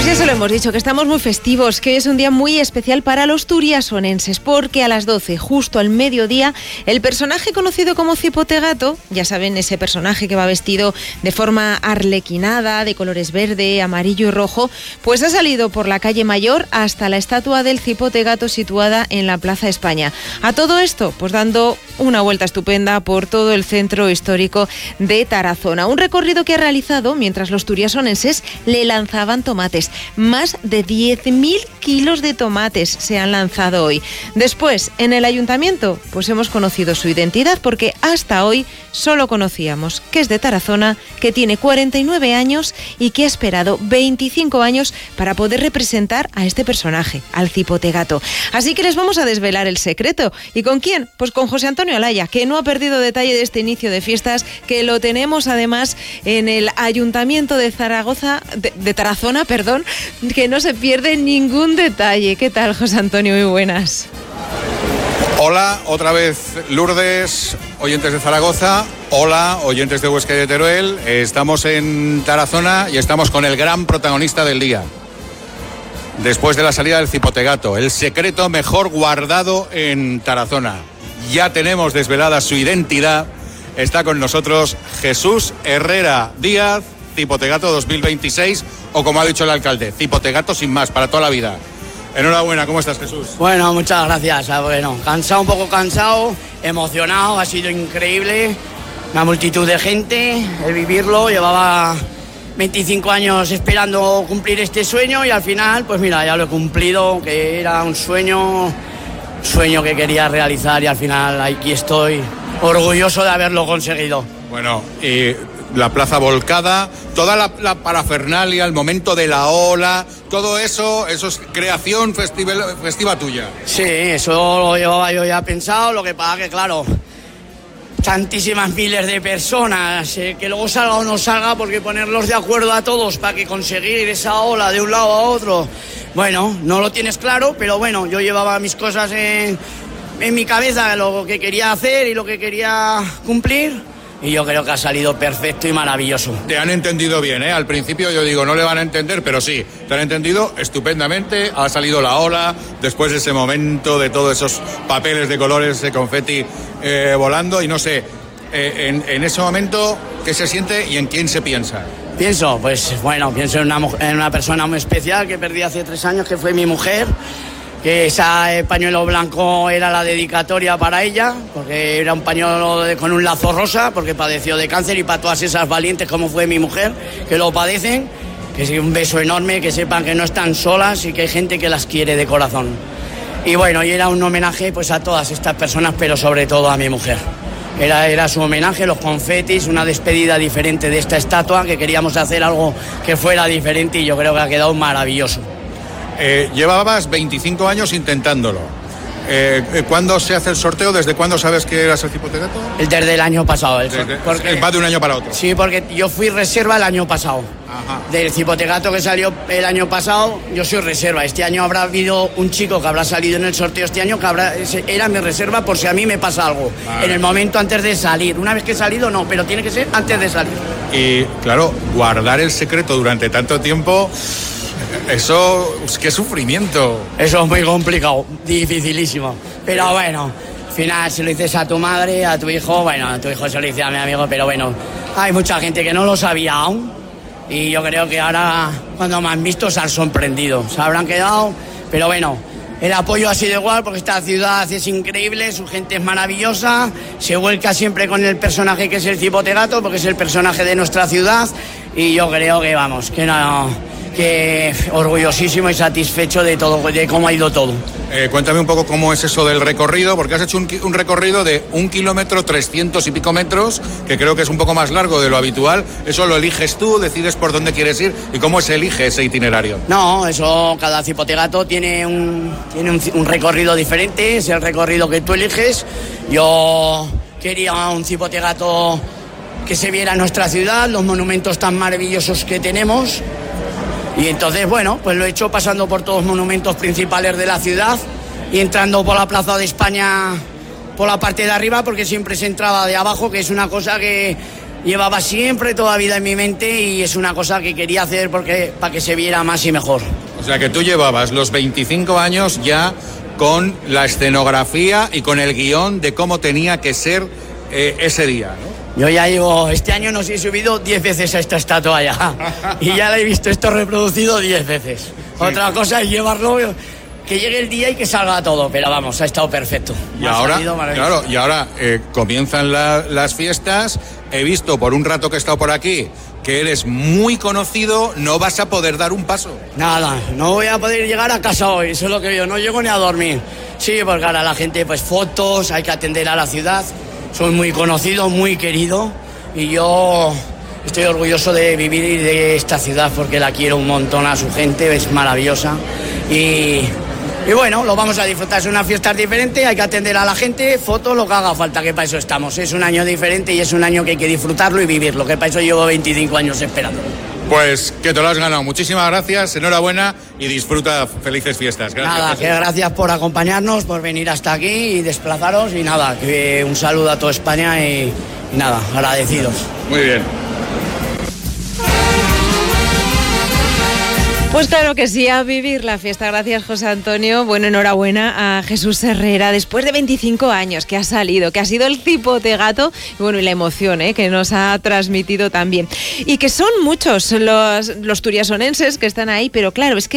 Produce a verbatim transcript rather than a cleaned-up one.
Pues ya se lo hemos dicho, que estamos muy festivos, que es un día muy especial para los turiasonenses, porque a las doce, justo al mediodía, el personaje conocido como Cipote Gato, ya saben, ese personaje que va vestido de forma arlequinada, de colores verde, amarillo y rojo, pues ha salido por la calle Mayor hasta la estatua del Cipote Gato situada en la Plaza España. A todo esto, pues dando una vuelta estupenda por todo el centro histórico de Tarazona. Un recorrido que ha realizado mientras los turiasonenses le lanzaban tomates. Más de diez mil kilos de tomates se han lanzado hoy. Después, en el ayuntamiento, pues hemos conocido su identidad, porque hasta hoy solo conocíamos que es de Tarazona, que tiene cuarenta y nueve años y que ha esperado veinticinco años para poder representar a este personaje, al Cipote Gato. Así que les vamos a desvelar el secreto. ¿Y con quién? Pues con José Antonio Alaya, que no ha perdido detalle de este inicio de fiestas, que lo tenemos además en el Ayuntamiento de Zaragoza, de, de Tarazona, perdón, que no se pierde ningún detalle. ¿Qué tal, José Antonio? Muy buenas. Hola, otra vez Lourdes, oyentes de Zaragoza. Hola, oyentes de Huesca y de Teruel. Estamos en Tarazona y estamos con el gran protagonista del día. Después de la salida del Cipote Gato, el secreto mejor guardado en Tarazona. Ya tenemos desvelada su identidad. Está con nosotros Jesús Herrera Díaz, Cipote Gato dos mil veintiséis, o como ha dicho el alcalde, Cipote Gato sin más, para toda la vida. Enhorabuena, ¿cómo estás, Jesús? Bueno, muchas gracias. Bueno, cansado, un poco cansado, emocionado, ha sido increíble. Una multitud de gente, el vivirlo, llevaba veinticinco años esperando cumplir este sueño y al final, pues mira, ya lo he cumplido, que era un sueño, sueño que quería realizar y al final aquí estoy, orgulloso de haberlo conseguido. Bueno, y la plaza volcada, toda la, la parafernalia, el momento de la ola, todo eso, eso es creación festiva, festiva tuya. Sí, eso lo llevaba yo ya pensado, lo que pasa que claro, tantísimas miles de personas, eh, que luego salga o no salga, porque ponerlos de acuerdo a todos para que conseguir esa ola de un lado a otro, bueno, no lo tienes claro, pero bueno, yo llevaba mis cosas en, en mi cabeza, lo que quería hacer y lo que quería cumplir. Y yo creo que ha salido perfecto y maravilloso. Te han entendido bien, ¿eh? Al principio yo digo, no le van a entender, pero sí, te han entendido estupendamente. Ha salido la ola, después de ese momento de todos esos papeles de colores, de confeti eh, volando. Y no sé, eh, en, en ese momento, ¿qué se siente y en quién se piensa? Pienso, pues bueno, pienso en una, en una persona muy especial que perdí hace tres años, que fue mi mujer. Que ese pañuelo blanco era la dedicatoria para ella, porque era un pañuelo de, con un lazo rosa, porque padeció de cáncer, y para todas esas valientes como fue mi mujer, que lo padecen, que sí, un beso enorme, que sepan que no están solas y que hay gente que las quiere de corazón. Y bueno, y era un homenaje pues a todas estas personas, pero sobre todo a mi mujer. Era, era su homenaje, los confetis, una despedida diferente de esta estatua, que queríamos hacer algo que fuera diferente y yo creo que ha quedado maravilloso. Eh, llevabas veinticinco años intentándolo. Eh, ¿Cuándo se hace el sorteo? ¿Desde cuándo sabes que eras el Cipote Gato? Desde el año pasado. El Desde, porque, va de un año para otro. Sí, porque yo fui reserva el año pasado. Ajá. Del Cipote Gato que salió el año pasado, yo soy reserva. Este año habrá habido un chico que habrá salido en el sorteo este año, que habrá, era mi reserva por si a mí me pasa algo. Vale. En el momento antes de salir. Una vez que he salido, no, pero tiene que ser antes de salir. Y claro, guardar el secreto durante tanto tiempo... Eso, qué sufrimiento. Eso es muy complicado, dificilísimo. Pero bueno, al final se lo dices a tu madre, a tu hijo, bueno, a tu hijo se lo dice a mi amigo, pero bueno, hay mucha gente que no lo sabía aún. Y yo creo que ahora, cuando me han visto, se han sorprendido. Se habrán quedado, pero bueno, el apoyo ha sido igual, porque esta ciudad es increíble, su gente es maravillosa, se vuelca siempre con el personaje que es el Cipote Gato, porque es el personaje de nuestra ciudad. Y yo creo que, vamos, que no... que orgullosísimo y satisfecho de todo, de cómo ha ido todo. Eh, cuéntame un poco cómo es eso del recorrido, porque has hecho un, un recorrido de un kilómetro, trescientos y pico metros, que creo que es un poco más largo de lo habitual. Eso lo eliges tú, decides por dónde quieres ir y cómo se elige ese itinerario. No, eso, cada Cipote Gato tiene un, tiene un, un recorrido diferente, es el recorrido que tú eliges. Yo quería un Cipote Gato que se viera nuestra ciudad, los monumentos tan maravillosos que tenemos. Y entonces, bueno, pues lo he hecho pasando por todos los monumentos principales de la ciudad y entrando por la Plaza de España por la parte de arriba, porque siempre se entraba de abajo, que es una cosa que llevaba siempre toda la vida en mi mente y es una cosa que quería hacer porque para que se viera más y mejor. O sea que tú llevabas los veinticinco años ya con la escenografía y con el guión de cómo tenía que ser eh, ese día, ¿no? Yo ya llevo, este año nos he subido diez veces a esta estatua ya y ya la he visto esto reproducido diez veces. Sí. Otra cosa es llevarlo, que llegue el día y que salga todo, pero vamos, ha estado perfecto. Y ahora, claro, y ahora eh, comienzan la, las fiestas. He visto por un rato que he estado por aquí que eres muy conocido, no vas a poder dar un paso. Nada, no voy a poder llegar a casa hoy, eso es lo que yo, no llego ni a dormir. Sí, porque ahora la gente, pues fotos, hay que atender a la ciudad. Soy muy conocido, muy querido y yo estoy orgulloso de vivir de esta ciudad porque la quiero un montón a su gente, es maravillosa y, y bueno, lo vamos a disfrutar, es una fiesta diferente, hay que atender a la gente, fotos, lo que haga falta, que para eso estamos, es un año diferente y es un año que hay que disfrutarlo y vivirlo, que para eso llevo veinticinco años esperando. Pues que te lo has ganado. Muchísimas gracias, enhorabuena y disfruta felices fiestas. Gracias. Nada, que gracias por acompañarnos, por venir hasta aquí y desplazaros y nada, que un saludo a toda España y, y nada, agradecidos. Muy bien. Pues claro que sí, a vivir la fiesta. Gracias, José Antonio. Bueno, enhorabuena a Jesús Herrera, después de veinticinco años que ha salido, que ha sido el cipote gato, y bueno, y la emoción ¿eh? que nos ha transmitido también. Y que son muchos los, los turiasonenses que están ahí, pero claro, es que